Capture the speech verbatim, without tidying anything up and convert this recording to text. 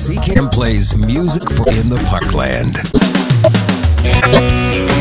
C K M plays music for in the Parkland.